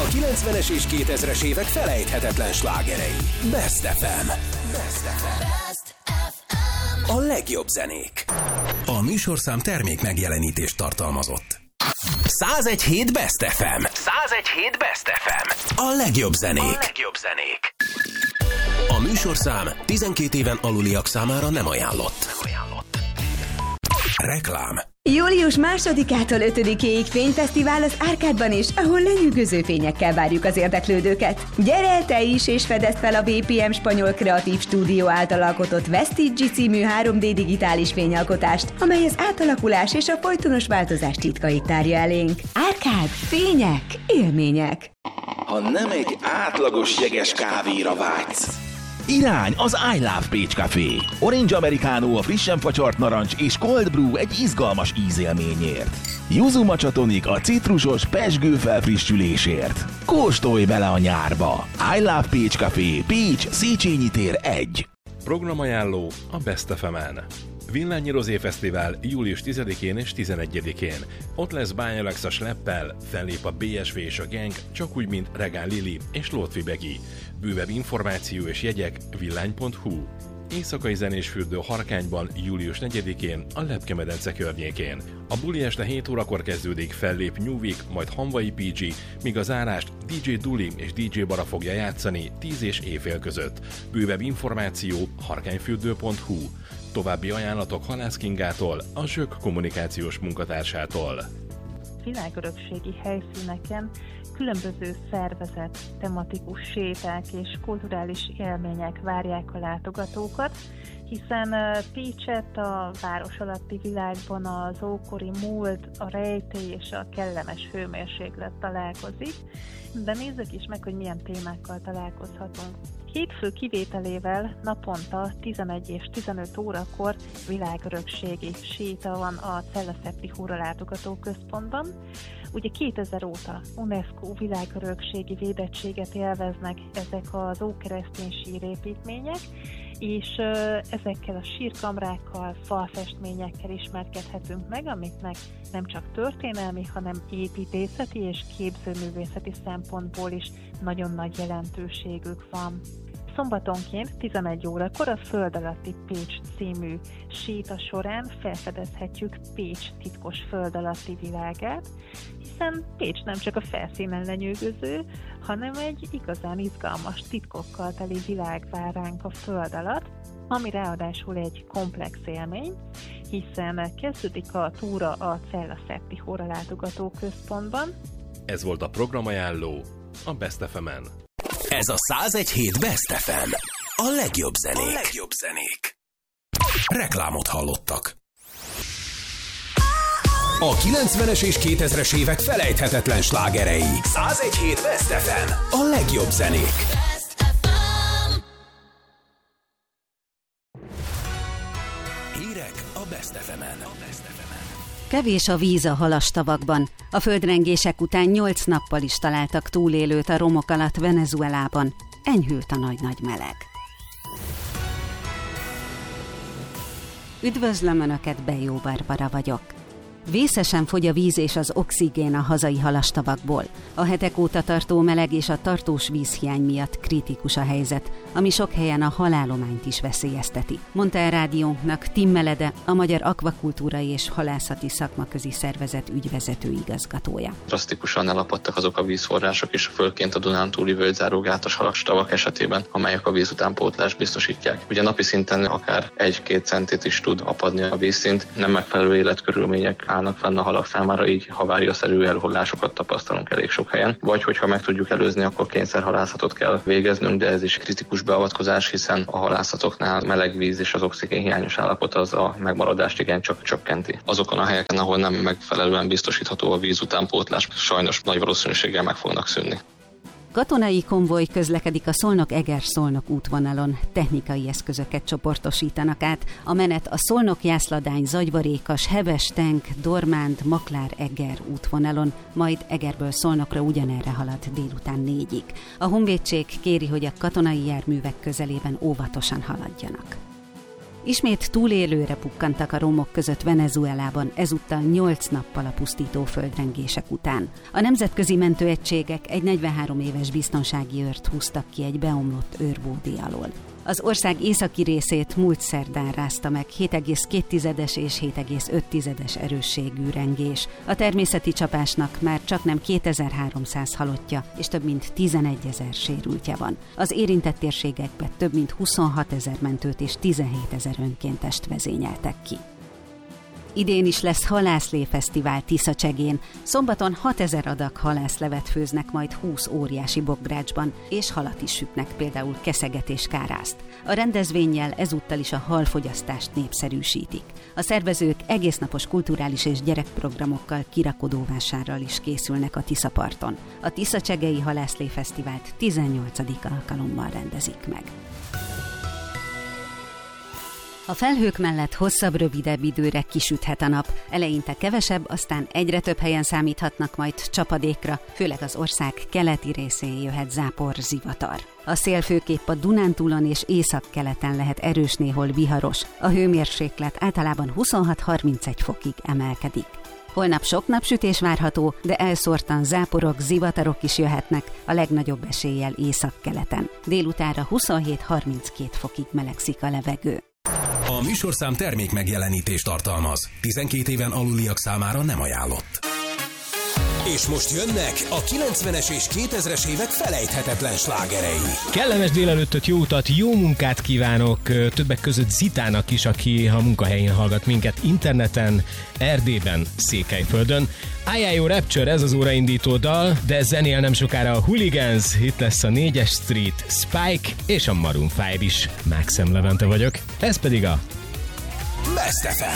A 90-es és 2000-es évek felejthetetlen slágerei. Best FM. A legjobb zenék. A műsorszám termék megjelenítést tartalmazott. 101.7 Best FM. 101.7 Best FM. A legjobb zenék. A műsorszám 12 éven aluliak számára nem ajánlott. Reklám. Július 2-től 5-ig fényfesztivál az Árkádban is, ahol lenyűgöző fényekkel várjuk az érdeklődőket. Gyere el te is, és fedezd fel a BPM Spanyol Kreatív Stúdió által alkotott Vestige című 3D digitális fényalkotást, amely az átalakulás és a folytonos változás titkait tárja elénk. Árkád, fények, élmények. Ha nem egy átlagos jeges kávéra vágysz, irány az I Love Pécs Café. Orange Americano a frissen facsart narancs és Cold Brew egy izgalmas ízélményért. Yuzu Matcha Tonic a citrusos pezsgő felfrissülésért. Kóstolj bele a nyárba! I Love Pécs Café, Pécs, Széchenyi tér 1. Programajánló a Best FM-en. Villányi Rozé Fesztivál július 10-én és 11-én. Ott lesz Bány Alexa Schleppel, fellép a BSV és a Gang, csak úgy, mint Regál Lili és Lótvi Begi. Bővebb információ és jegyek villány.hu. Éjszakai zenés fürdő Harkányban július 4-én a Lepke-medence környékén. A buli este 7 órakor kezdődik, fellép New Week, majd Hanvai PG, míg a zárást DJ Duli és DJ Bara fogja játszani 10 és éjfél között. Bővebb információ harkányfürdő.hu. További ajánlatok Halász Kingától, a Zsök kommunikációs munkatársától. Világörökségi helyszíneken különböző szervezett, tematikus séták és kulturális élmények várják a látogatókat, hiszen Pécset a város alatti világban az ókori múlt, a rejtély és a kellemes hőmérséklet találkozik, de nézzük is meg, hogy milyen témákkal találkozhatunk. Hétfő kivételével naponta 11 és 15 órakor világörökségi séta van a Cella-Szepti Húra látogatóközpontban. Ugye 2000 óta UNESCO világörökségi védettséget élveznek ezek az ókeresztény sírépítmények, és ezekkel a sírkamrákkal, falfestményekkel ismerkedhetünk meg, amiknek nem csak történelmi, hanem építészeti és képzőművészeti szempontból is nagyon nagy jelentőségük van. Szombatonként 11 órakor a Föld alatti Pécs című séta során felfedezhetjük Pécs titkos föld alatti világát, hiszen Pécs nem csak a felszínen lenyűgöző, hanem egy igazán izgalmas titkokkal teli világ vár ránk a föld alatt, ami ráadásul egy komplex élmény, hiszen kezdődik a túra a Cella-Szepti Húra látogatóközpontban. Ez volt a programajánló a Best FM-en. Ez a 101.7 Best FM. A legjobb zenék. Reklámot hallottak. A 90-es és 2000-es évek felejthetetlen slágerei. 101.7 Best FM. A legjobb zenék. Hírek a Best FM-en. Kevés a víz a halastavakban. A földrengések után 8 nappal is találtak túlélőt a romok alatt Venezuelában. Enyhült a nagy meleg. Üdvözlöm Önöket, Bejó Barbara vagyok. Vészesen fogy a víz és az oxigén a hazai halastavakból. A hetek óta tartó meleg és a tartós vízhiány miatt kritikus a helyzet, ami sok helyen a halállományt is veszélyezteti, mondta el rádiónknak Tim Melede, a Magyar Akvakultúrai és Halászati Szakmaközi Szervezet ügyvezető igazgatója. Drasztikusan elapadtak azok a vízforrások is, főként a Dunántúli völgyzárógátas halastavak esetében, amelyek a víz utánpótlást biztosítják. Ugye napi szinten akár 1-2 centit is tud apadni a vízszint, nem megfelelő életkörülmények állnak fenn a halak számára, így haváriaszerű elhullásokat tapasztalunk elég sok helyen. Vagy hogyha meg tudjuk előzni, akkor kényszerhalászatot kell végeznünk, de ez is kritikus beavatkozás, hiszen a halászatoknál meleg víz és az oxigén hiányos állapot az a megmaradást igencsak csökkenti. Azokon a helyeken, ahol nem megfelelően biztosítható a víz utánpótlás, sajnos nagy valószínűséggel meg fognak szűnni. Katonai konvoj közlekedik a Szolnok-Eger-Szolnok útvonalon, technikai eszközöket csoportosítanak át. A menet a Szolnok-Jászladány, Zagyvarékas, Heves-Tenk, Dormánd, Maklár-Eger útvonalon, majd Egerből Szolnokra ugyanerre halad délután 4-ig. A honvédség kéri, hogy a katonai járművek közelében óvatosan haladjanak. Ismét túlélőre pukkantak a romok között Venezuelában, ezúttal 8 nappal a pusztító földrengések után. A nemzetközi mentőegységek egy 43 éves biztonsági őrt húztak ki egy beomlott őrbódé alól. Az ország északi részét múlt szerdán rázta meg 7,2 és 7,5 erősségű rengés. A természeti csapásnak már csaknem 2300 halottja és több mint 11 000 sérültje van. Az érintett térségekbe több mint 26 000 mentőt és 17 000 önkéntest vezényeltek ki. Idén is lesz halászléfesztivál Tiszacsegén. Szombaton 6000 adag halászlevet főznek majd 20 óriási bokgrácsban, és halat is sütnek, például keszeget és kárászt. A rendezvénnyel ezúttal is a halfogyasztást népszerűsítik. A szervezők egésznapos kulturális és gyerekprogramokkal, kirakodóvásárral is készülnek a Tiszaparton. A Tiszacsegei halászléfesztivált 18. alkalommal rendezik meg. A felhők mellett hosszabb, rövidebb időre kisüthet a nap. Eleinte kevesebb, aztán egyre több helyen számíthatnak majd csapadékra, főleg az ország keleti részén jöhet zápor, zivatar. A szél főképp a Dunántúlon és északkeleten lehet erős, néhol viharos. A hőmérséklet általában 26-31 fokig emelkedik. Holnap sok napsütés várható, de elszórtan záporok, zivatarok is jöhetnek, a legnagyobb eséllyel északkeleten. Délutánra 27-32 fokig melegszik a levegő. A műsorszám termék megjelenítést tartalmaz. 12 éven aluliak számára nem ajánlott. És most jönnek a 90-es és 2000-es évek felejthetetlen slágerei. Kellemes délelőttöt, jó utat, jó munkát kívánok többek között Zitának is, aki a munkahelyén hallgat minket interneten, Erdélyben, Székelyföldön. Ájjájó Rapture, ez az óraindító dal, de zenél nem sokára a Hooligans, itt lesz a 4-es Street, Spike és a Maroon 5 is. Maxim Levente vagyok, ez pedig a Best FM.